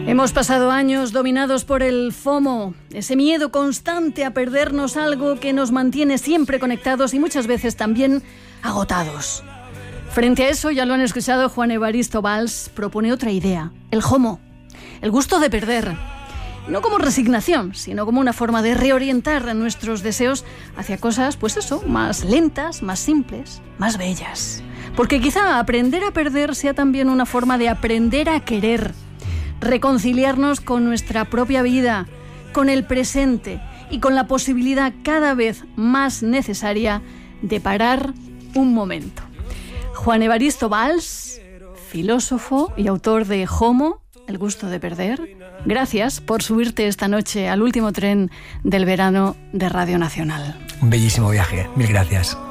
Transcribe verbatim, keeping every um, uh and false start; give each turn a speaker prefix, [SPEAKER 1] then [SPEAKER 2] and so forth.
[SPEAKER 1] Hemos pasado años dominados por el FOMO, ese miedo constante a perdernos algo que nos mantiene siempre conectados y muchas veces también agotados. Frente a eso, ya lo han escuchado, Juan Evaristo Valls propone otra idea, el JOMO, el gusto de perder. No como resignación, sino como una forma de reorientar nuestros deseos hacia cosas, pues eso, más lentas, más simples, más bellas. Porque quizá aprender a perder sea también una forma de aprender a querer, reconciliarnos con nuestra propia vida, con el presente y con la posibilidad cada vez más necesaria de parar un momento. Juan Evaristo Valls, filósofo y autor de JOMO, el gusto de perder. Gracias por subirte esta noche al último tren del verano de Radio Nacional.
[SPEAKER 2] Un bellísimo viaje, mil gracias.